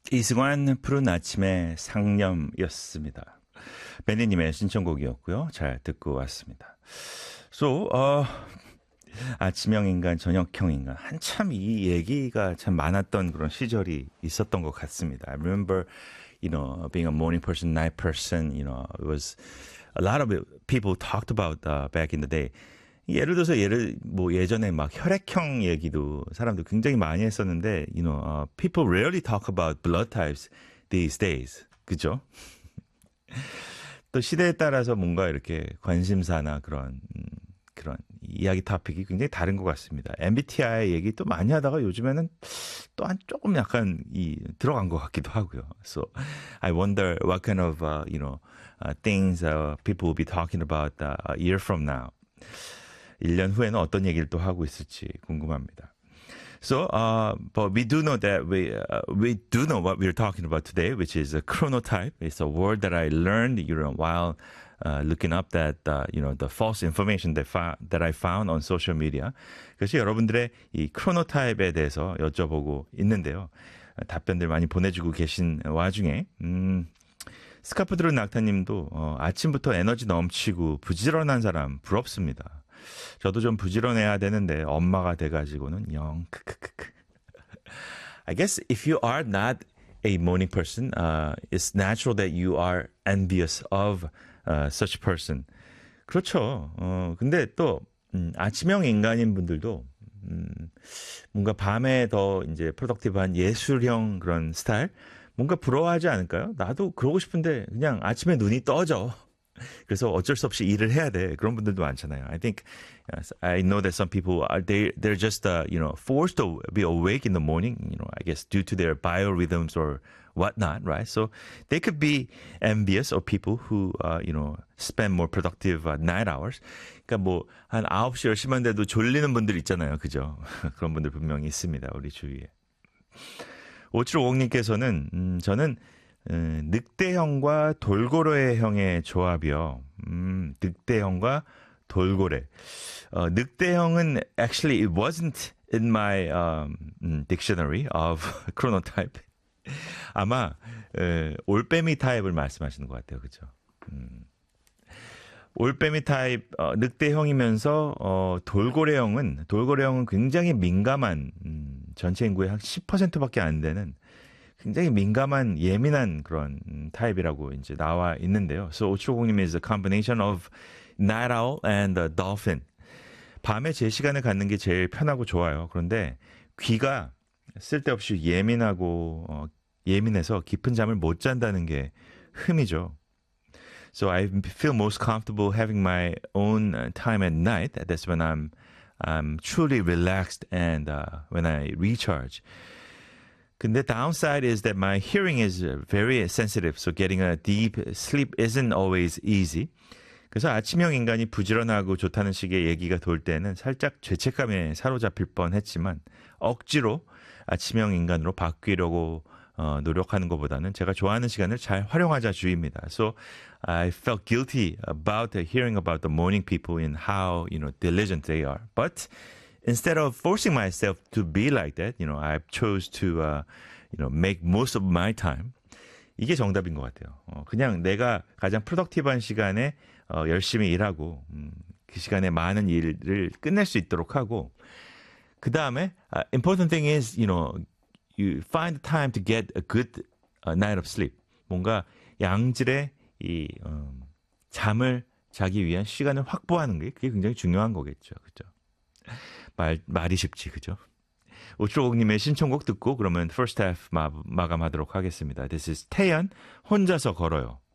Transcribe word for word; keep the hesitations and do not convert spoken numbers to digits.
이승환 푸른 아침의 상념이었습니다. 베니님의 신청곡이었고요. 잘 듣고 왔습니다. So, 어, 아침형 인간, 저녁형 인간. 한참 이 얘기가 참 많았던 그런 시절이 있었던 것 같습니다. I remember, you know, being a morning person, night person, you know, it was a lot of people talked about uh, back in the day. 예를 들어서 예를 뭐 예전에 막 혈액형 얘기도 사람들 굉장히 많이 했었는데, you know, uh, people rarely talk about blood types these days. 그죠? 또 시대에 따라서 뭔가 이렇게 관심사나 그런 음, 그런 이야기 토픽이 굉장히 다른 것 같습니다. 엠비티아이 얘기 또 많이 하다가 요즘에는 또한 조금 약간 이 들어간 것 같기도 하고요. So I wonder what kind of uh, you know uh, things uh, people will be talking about uh, a year from now. 일 년 후에는 어떤 얘기를 또 하고 있을지 궁금합니다. So, uh, but we do know that we uh, we do know what we're talking about today, which is a chronotype. It's a word that I learned, you know, while uh, looking up that uh, you know the false information that fa- that I found on social media. 그래서 여러분들의 이 chronotype에 대해서 여쭤보고 있는데요. 답변들 많이 보내주고 계신 와중에 음. 스카프 들은 낙타님도 어, 아침부터 에너지 넘치고 부지런한 사람 부럽습니다. 저도 좀 부지런해야 되는데 엄마가 돼가지고는 영 크크크크. I guess if you are not a morning person, uh, it's natural that you are envious of uh, such person. 그렇죠. 어, 근데 또 음, 아침형 인간인 분들도 음, 뭔가 밤에 더 이제 프로덕티브한 예술형 그런 스타일 뭔가 부러워하지 않을까요? 나도 그러고 싶은데 그냥 아침에 눈이 떠져. 그래서 어쩔 수 없이 일을 해야 돼. 그런 분들도 많잖아요. I think I know that some people are they they're just uh, you know forced to be awake in the morning. You know, I guess due to their biorhythms or whatnot, right? So they could be envious of people who uh, you know spend more productive uh, night hours. 그러니까 뭐 한 아홉 시 열 시만 돼도 졸리는 분들 있잖아요, 그죠? 그런 분들 분명히 있습니다, 우리 주위에. 오칠오공님께서는 음, 저는 음, 늑대형과 돌고래형의 조합이요. 음, 늑대형과 돌고래. 어, 늑대형은 actually it wasn't in my um, dictionary of chronotype. 아마 에, 올빼미 타입을 말씀하시는 것 같아요, 그죠? 음. 올빼미 타입 어, 늑대형이면서 어, 돌고래형은 돌고래형은 굉장히 민감한 음, 전체 인구의 한 십 퍼센트밖에 안 되는 굉장히 민감한 예민한 그런 음, 타입이라고 이제 나와 있는데요. So 오칠오공님 is a combination of night owl and a dolphin. 밤에 제 시간을 갖는 게 제일 편하고 좋아요. 그런데 귀가 쓸데없이 예민하고 어, 예민해서 깊은 잠을 못 잔다는 게 흠이죠. So I feel most comfortable having my own time at night. That's when I'm I'm truly relaxed and uh, when I recharge. 근데 downside is that my hearing is very sensitive, so getting a deep sleep isn't always easy. 그래서 아침형 인간이 부지런하고 좋다는 식의 얘기가 돌 때는 살짝 죄책감에 사로잡힐 뻔했지만 억지로 아침형 인간으로 바뀌려고 어, 노력하는 것보다는 제가 좋아하는 시간을 잘 활용하자 주의입니다. So I felt guilty about hearing about the morning people and how, you know, diligent they are. But instead of forcing myself to be like that, you know, I chose to, uh, you know, make most of my time. 이게 정답인 것 같아요. 어, 그냥 내가 가장 프로덕티브한 시간에 어, 열심히 일하고 음, 그 시간에 많은 일을 끝낼 수 있도록 하고 그 다음에 uh, important thing is, you know, you find the time to get a good uh, night of sleep. 뭔가 양질의 이 음, 잠을 자기 위한 시간을 확보하는 게 그게 굉장히 중요한 거겠죠, 그죠? 말 말이 쉽지, 그죠? 오칠오공님의 신청곡 듣고 그러면 first half 마, 마감하도록 하겠습니다. This is 태연 혼자서 걸어요.